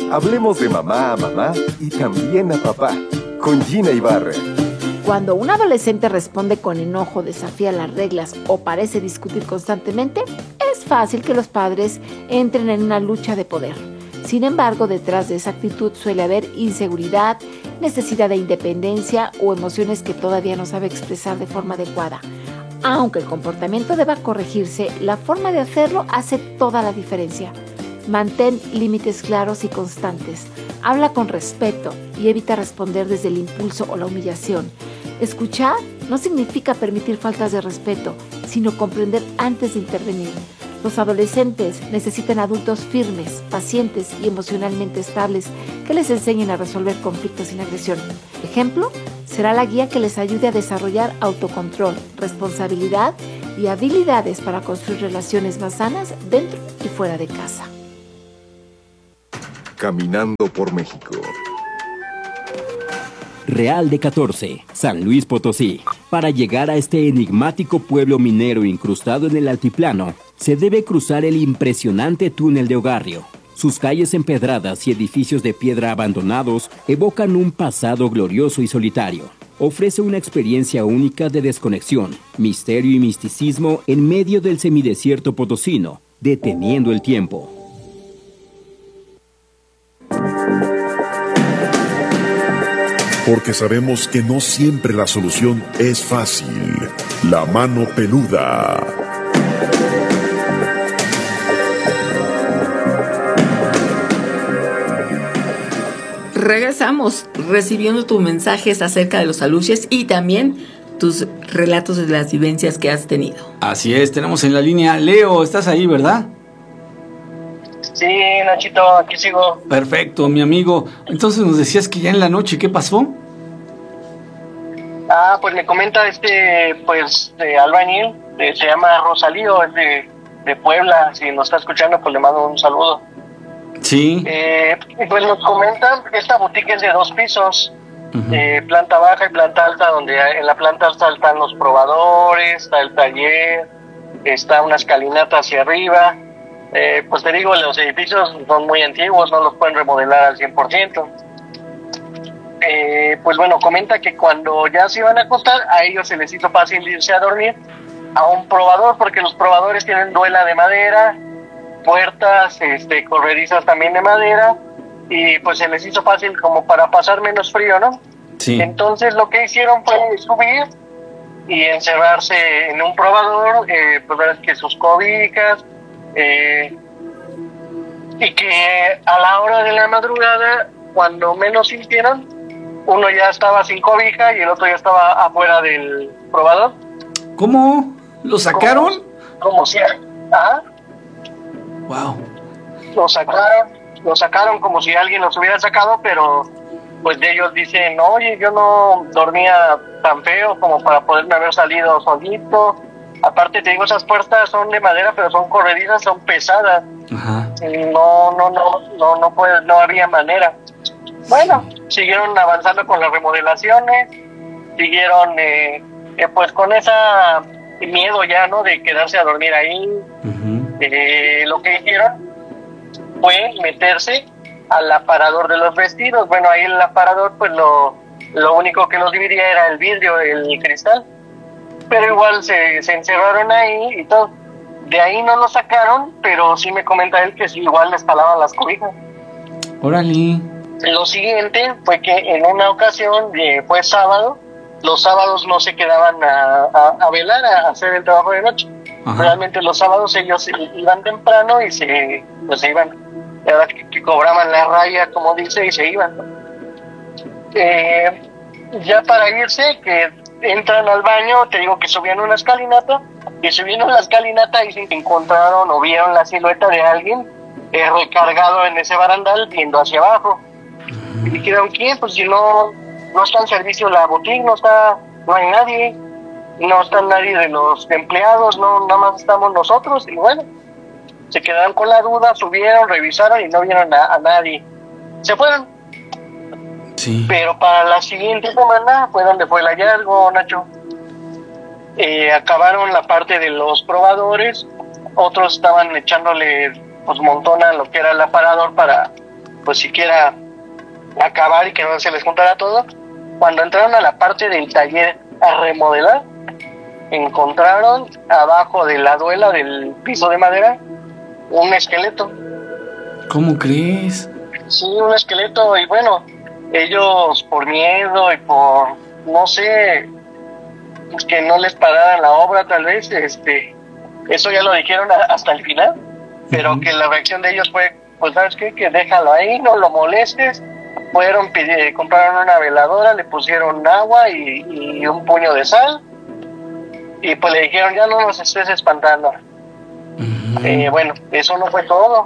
Hablemos de mamá a mamá y también a papá, con Gina Ibarra. Cuando un adolescente responde con enojo, desafía las reglas o parece discutir constantemente, es fácil que los padres entren en una lucha de poder. Sin embargo, detrás de esa actitud suele haber inseguridad, necesidad de independencia o emociones que todavía no sabe expresar de forma adecuada. Aunque el comportamiento deba corregirse, la forma de hacerlo hace toda la diferencia. Mantén límites claros y constantes. Habla con respeto y evita responder desde el impulso o la humillación. Escuchar no significa permitir faltas de respeto, sino comprender antes de intervenir. Los adolescentes necesitan adultos firmes, pacientes y emocionalmente estables que les enseñen a resolver conflictos sin agresión. Ejemplo, será la guía que les ayude a desarrollar autocontrol, responsabilidad y habilidades para construir relaciones más sanas dentro y fuera de casa. Caminando por México. Real de 14, San Luis Potosí. Para llegar a este enigmático pueblo minero incrustado en el altiplano, se debe cruzar el impresionante túnel de Ogarrio. Sus calles empedradas y edificios de piedra abandonados evocan un pasado glorioso y solitario. Ofrece una experiencia única de desconexión, misterio y misticismo en medio del semidesierto potosino, deteniendo el tiempo. Porque sabemos que no siempre la solución es fácil. La mano peluda. Regresamos recibiendo tus mensajes acerca de los aluches y también tus relatos de las vivencias que has tenido. Así es, tenemos en la línea Leo, ¿estás ahí, verdad? Sí, Nachito, aquí sigo. Perfecto, mi amigo. Entonces nos decías que ya en la noche, ¿qué pasó? Pues me comenta albañil, se llama Rosalío, es de Puebla. Si nos está escuchando, pues le mando un saludo. Sí. Pues nos comenta que esta boutique es de 2 pisos, planta baja y planta alta, donde en la planta alta están los probadores, está el taller, está una escalinata hacia arriba. Pues te digo, los edificios son muy antiguos, no los pueden remodelar al 100%. Pues bueno, comenta que cuando ya se iban a acostar, a ellos se les hizo fácil irse a dormir a un probador, porque los probadores tienen duela de madera, puertas corredizas también de madera, y pues se les hizo fácil como para pasar menos frío, ¿no? Sí. Entonces lo que hicieron fue subir y encerrarse en un probador, pues ver que sus cobijas, y que a la hora de la madrugada, cuando menos sintieron, uno ya estaba sin cobija y el otro ya estaba afuera del probador. ¿Cómo? ¿Lo sacaron? Como si... Ajá. Wow. Lo sacaron como si alguien los hubiera sacado, pero pues de ellos dicen, oye, yo no dormía tan feo como para poderme haber salido solito. Aparte te digo, esas puertas son de madera, pero son corredizas, son pesadas. Ajá. No había manera. Bueno, siguieron avanzando con las remodelaciones, siguieron pues con esa miedo ya, ¿no? De quedarse a dormir ahí. Lo que hicieron fue meterse al aparador de los vestidos. Bueno, ahí el aparador, pues lo único que los dividía era el vidrio, el cristal. Pero igual se encerraron ahí y todo. De ahí no lo sacaron, pero sí me comenta él que sí, igual les jalaban las cobijas. Órale. Lo siguiente fue que en una ocasión, fue sábado, los sábados no se quedaban a velar, a hacer el trabajo de noche. Ajá. Realmente los sábados ellos iban temprano y se iban, la verdad que cobraban la raya, como dice, y se iban. Ya para irse, que entran al baño, te digo que subían una escalinata, y subiendo la escalinata y se encontraron o vieron la silueta de alguien recargado en ese barandal viendo hacia abajo. Y dijeron, ¿quién? Pues si no está en servicio la boutique, no hay nadie, no está nadie de los empleados, no, nada más estamos nosotros. Y bueno, se quedaron con la duda, subieron, revisaron y no vieron a nadie. Se fueron. Sí. Pero para la siguiente semana fue donde fue el hallazgo, Nacho. Acabaron la parte de los probadores, otros estaban echándole pues montón a lo que era el aparador para pues siquiera acabar y que no se les juntara todo. Cuando entraron a la parte del taller a remodelar, encontraron abajo de la duela del piso de madera un esqueleto. ¿Cómo crees? Sí, un esqueleto. Y bueno, ellos por miedo y por, no sé, que no les pararan la obra tal vez, eso ya lo dijeron hasta el final, pero que la reacción de ellos fue, pues ¿sabes qué? Que déjalo ahí, no lo molestes. Fueron, compraron una veladora, le pusieron agua y un puño de sal, y pues le dijeron, ya no nos estés espantando. Bueno, eso no fue todo.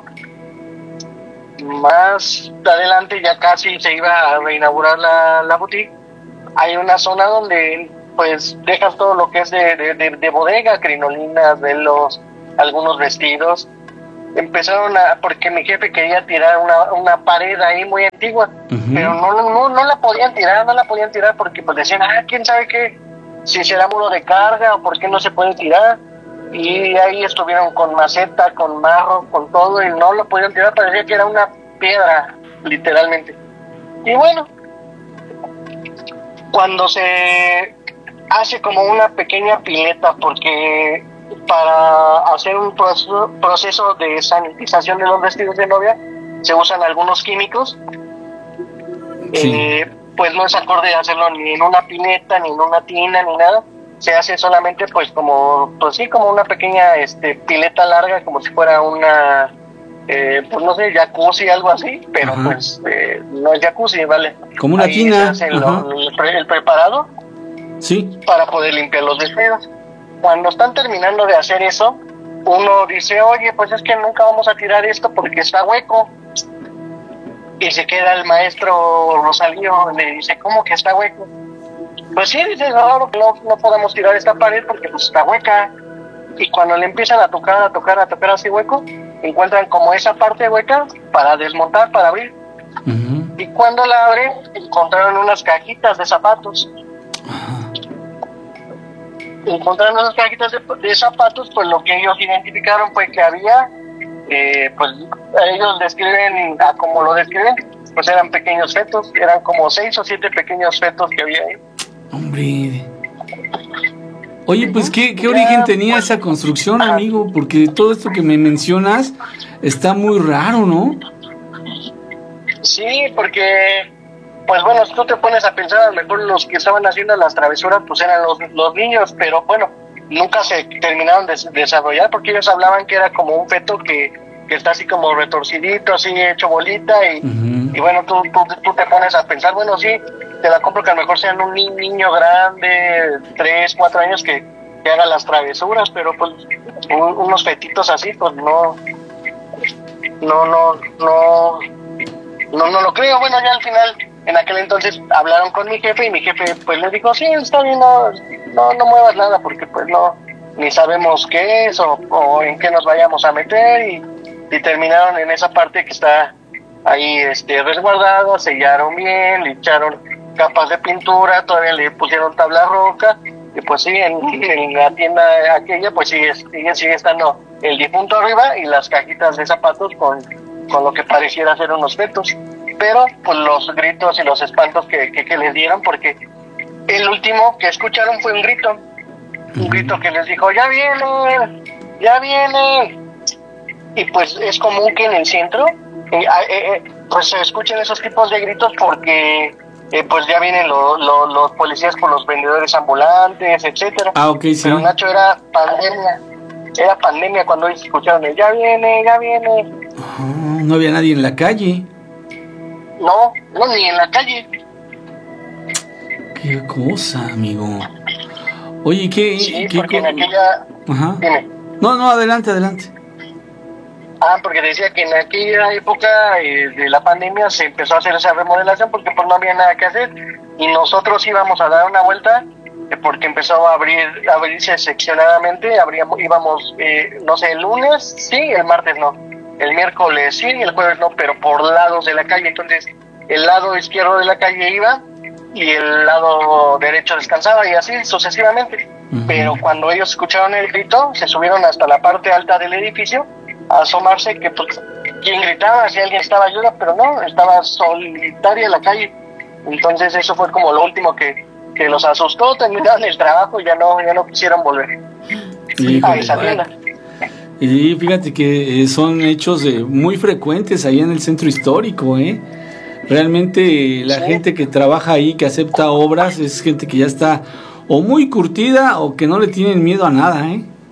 Más adelante, ya casi se iba a reinaugurar la boutique, hay una zona donde pues dejas todo lo que es de bodega, crinolinas, velos, algunos vestidos. Empezaron porque mi jefe quería tirar una pared ahí muy antigua, pero no la podían tirar porque pues decían, quién sabe qué, si será muro de carga o por qué no se puede tirar. Y ahí estuvieron con maceta, con marro, con todo, y no lo podían tirar, parecía que era una piedra, literalmente. Y bueno, cuando se hace como una pequeña pileta, porque para hacer un proceso de sanitización de los vestidos de novia se usan algunos químicos, pues no es acorde hacerlo ni en una pileta, ni en una tina, ni nada. Se hace solamente pues como una pequeña pileta larga, como si fuera una pues no sé, jacuzzi, algo así, pero pues no es jacuzzi, ¿vale? Como una ahí tina. se hace el preparado, sí, para poder limpiar los vestidos. Cuando están terminando de hacer eso, uno dice, oye, pues es que nunca vamos a tirar esto porque está hueco. Y se queda el maestro Rosalío, le dice, ¿cómo que está hueco? Pues sí, dice, claro que no podemos tirar esta pared porque pues está hueca. Y cuando le empiezan a tocar así hueco, encuentran como esa parte hueca para desmontar, para abrir. Y cuando la abren, encontraron unas cajitas de zapatos. Encontraron unas cajitas de zapatos, pues lo que ellos identificaron fue que había, pues ellos describen, como lo describen, pues eran pequeños fetos, eran como 6 o 7 pequeños fetos que había ahí. Hombre. Oye, pues ¿qué origen tenía esa construcción, amigo? Porque todo esto que me mencionas está muy raro, ¿no? Sí, porque, pues bueno, si tú te pones a pensar, a lo mejor los que estaban haciendo las travesuras, pues eran los niños, pero bueno, nunca se terminaron de desarrollar, porque ellos hablaban que era como un feto que está así como retorcidito, así hecho bolita, y bueno, tú te pones a pensar, bueno, sí, te la compro que a lo mejor sean un niño grande, 3, 4 años que haga las travesuras, pero pues unos fetitos así, pues no lo creo. Bueno, ya al final, en aquel entonces hablaron con mi jefe, y mi jefe pues le dijo, sí, está bien, no muevas nada, porque pues no, ni sabemos qué es o en qué nos vayamos a meter, y terminaron en esa parte que está ahí resguardado, sellaron bien, le echaron capas de pintura, todavía le pusieron tabla roca, y pues sí, en la tienda aquella pues sigue estando el difunto arriba y las cajitas de zapatos con lo que pareciera ser unos fetos, pero pues los gritos y los espantos que les dieron, porque el último que escucharon fue un grito que les dijo, ya viene, y pues es común que en el centro pues se escuchen esos tipos de gritos porque pues ya vienen los policías con los vendedores ambulantes, etcétera. Ok, sí. Pero Nacho, era pandemia cuando ellos escucharon el ya viene. No había nadie en la calle. No, ni en la calle. Qué cosa, amigo. Oye, Sí, porque en aquella... Ajá. Dime. No, adelante. Porque decía que en aquella época de la pandemia se empezó a hacer esa remodelación porque pues no había nada que hacer, y nosotros íbamos a dar una vuelta porque empezó a abrirse seccionadamente, íbamos, no sé, el lunes sí, el martes no, el miércoles sí, el jueves no, pero por lados de la calle. Entonces el lado izquierdo de la calle iba y el lado derecho descansaba, y así sucesivamente. Pero cuando ellos escucharon el grito, se subieron hasta la parte alta del edificio a asomarse, que pues quién gritaba, si alguien estaba ayuda, pero no, estaba solitaria en la calle. Entonces eso fue como lo último que los asustó, terminaron el trabajo y ya no quisieron volver a esa tienda. Y fíjate que son hechos muy frecuentes ahí en el centro histórico, Realmente la gente que trabaja ahí, que acepta obras, es gente que ya está o muy curtida o que no le tienen miedo a nada,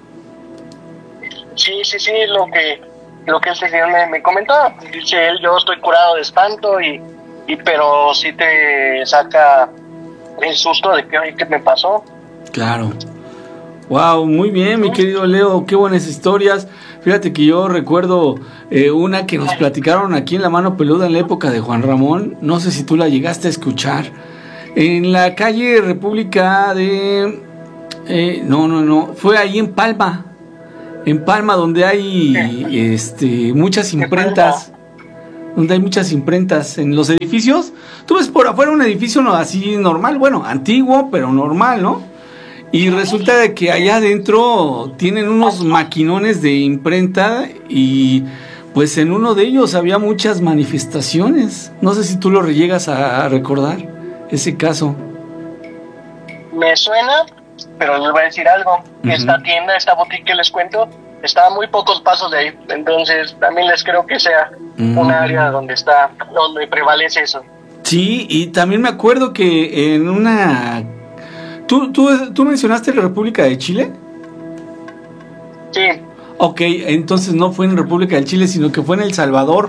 Sí, lo que este señor me comentó, dice él, yo estoy curado de espanto pero sí te saca el susto de que me pasó. Claro. Wow, muy bien, mi querido Leo, qué buenas historias. Fíjate que yo recuerdo una que nos platicaron aquí en La Mano Peluda en la época de Juan Ramón. No sé si tú la llegaste a escuchar. En la calle República de... no, fue ahí en Palma. En Palma, donde hay muchas imprentas. Donde hay muchas imprentas en los edificios. Tú ves por afuera un edificio así normal, bueno, antiguo, pero normal, ¿no? Y resulta de que allá adentro tienen unos maquinones de imprenta y pues en uno de ellos había muchas manifestaciones. No sé si tú lo llegas a recordar, ese caso. Me suena, pero les voy a decir algo. Esta tienda, esta boutique que les cuento, está a muy pocos pasos de ahí. Entonces también les creo que sea un área donde prevalece eso. Sí, y también me acuerdo que en una... ¿Tú mencionaste la República de Chile? Sí. Ok, entonces no fue en República de Chile, sino que fue en El Salvador,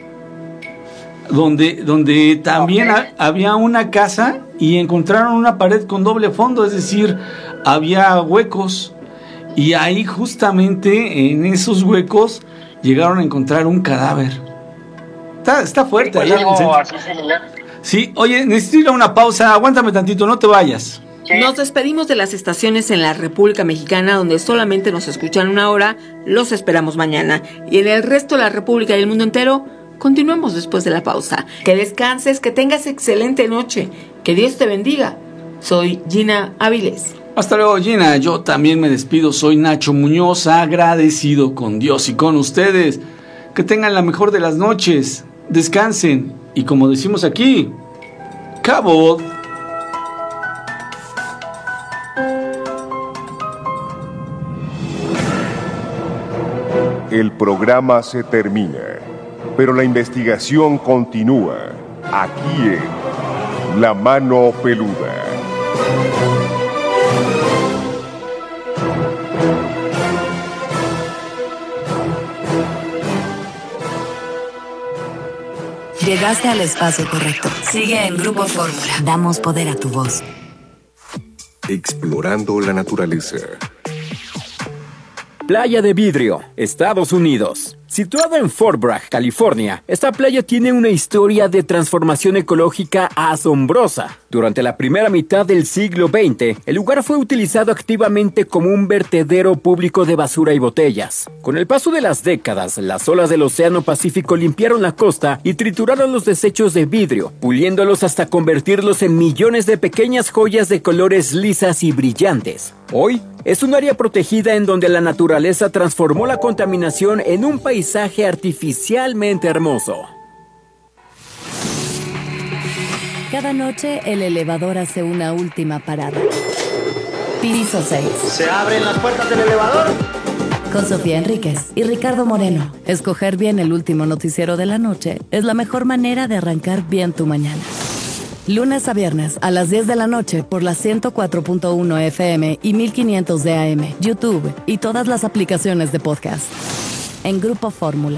donde también había una casa y encontraron una pared con doble fondo, es decir, había huecos, y ahí justamente en esos huecos llegaron a encontrar un cadáver. Está fuerte. Pues algo así similar. Sí, oye, necesito ir a una pausa, aguántame tantito, no te vayas. Nos despedimos de las estaciones en la República Mexicana, donde solamente nos escuchan una hora. Los esperamos mañana. Y en el resto de la República y el mundo entero, continuemos después de la pausa. Que descanses, que tengas excelente noche. Que Dios te bendiga. Soy Gina Áviles. Hasta luego, Gina. Yo también me despido. Soy Nacho Muñoz, agradecido con Dios y con ustedes. Que tengan la mejor de las noches. Descansen. Y como decimos aquí, Cabo. El programa se termina, pero la investigación continúa aquí en La Mano Peluda. Llegaste al espacio correcto. Sigue en Grupo Fórmula. Damos poder a tu voz. Explorando la naturaleza. Playa de Vidrio, Estados Unidos. Situada en Fort Bragg, California, esta playa tiene una historia de transformación ecológica asombrosa. Durante la primera mitad del siglo XX, el lugar fue utilizado activamente como un vertedero público de basura y botellas. Con el paso de las décadas, las olas del Océano Pacífico limpiaron la costa y trituraron los desechos de vidrio, puliéndolos hasta convertirlos en millones de pequeñas joyas de colores lisas y brillantes. Hoy, es un área protegida en donde la naturaleza transformó la contaminación en un paisaje artificialmente hermoso. Cada noche el elevador hace una última parada. Piso 6. ¿Se abren las puertas del elevador? Con Sofía Enríquez y Ricardo Moreno. Escoger bien el último noticiero de la noche es la mejor manera de arrancar bien tu mañana. Lunes a viernes a las 10 de la noche por la 104.1 FM y 1500 de AM, YouTube y todas las aplicaciones de podcast. En Grupo Fórmula.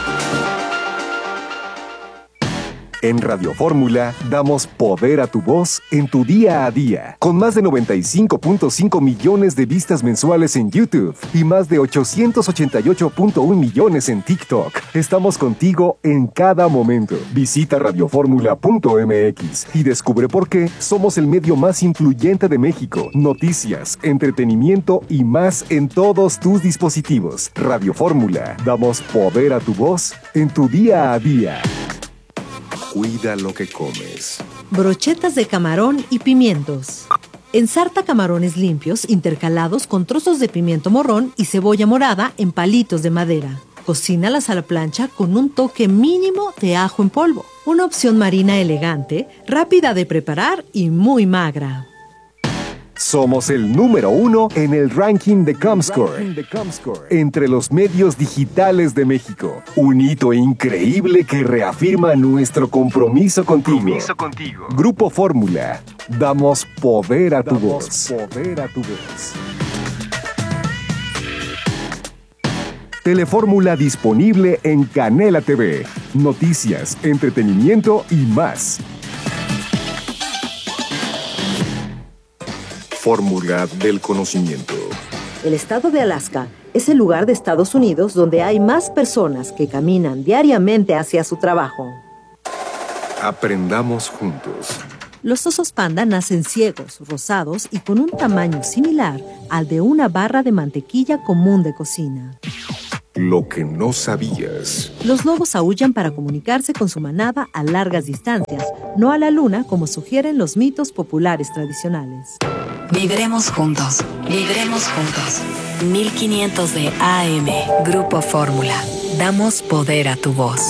En Radio Fórmula damos poder a tu voz en tu día a día, con más de 95.5 millones de vistas mensuales en YouTube y más de 888.1 millones en TikTok. Estamos contigo en cada momento. Visita radioformula.mx y descubre por qué somos el medio más influyente de México. Noticias, entretenimiento y más en todos tus dispositivos. Radio Fórmula, damos poder a tu voz en tu día a día. Cuida lo que comes. Brochetas de camarón y pimientos. Ensarta camarones limpios intercalados con trozos de pimiento morrón y cebolla morada en palitos de madera. cocínalas a la plancha con un toque mínimo de ajo en polvo. Una opción marina elegante, rápida de preparar y muy magra. Somos el número 1 en el ranking de Comscore entre los medios digitales de México. Un hito increíble que reafirma nuestro compromiso contigo. Grupo Fórmula. Damos poder a tu voz. Telefórmula disponible en Canela TV. Noticias, entretenimiento y más. Fórmula del conocimiento. El estado de Alaska es el lugar de Estados Unidos donde hay más personas que caminan diariamente hacia su trabajo. Aprendamos juntos. Los osos panda nacen ciegos, rosados y con un tamaño similar al de una barra de mantequilla común de cocina. Lo que no sabías. Los lobos aúllan para comunicarse con su manada a largas distancias, no a la luna como sugieren los mitos populares tradicionales. Vibremos juntos, vibremos juntos. 1500 de AM, Grupo Fórmula. Damos poder a tu voz.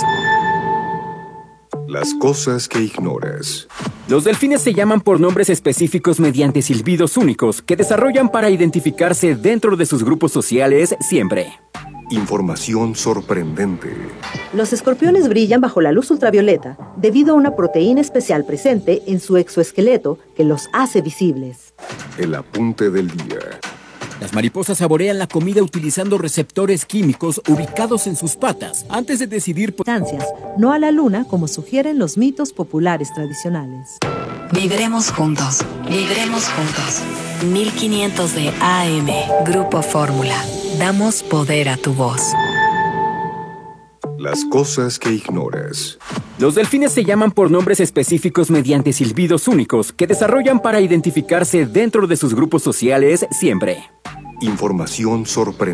Las cosas que ignoras. Los delfines se llaman por nombres específicos mediante silbidos únicos que desarrollan para identificarse dentro de sus grupos sociales siempre. Información sorprendente. Los escorpiones brillan bajo la luz ultravioleta debido a una proteína especial presente en su exoesqueleto que los hace visibles. El apunte del día. Las mariposas saborean la comida utilizando receptores químicos ubicados en sus patas antes de decidir distancias, no a la luna como sugieren los mitos populares tradicionales. Vibremos juntos, vibremos juntos. 1500 de AM, Grupo Fórmula. Damos poder a tu voz. Las cosas que ignoras. Los delfines se llaman por nombres específicos mediante silbidos únicos que desarrollan para identificarse dentro de sus grupos sociales siempre. Información sorprendente.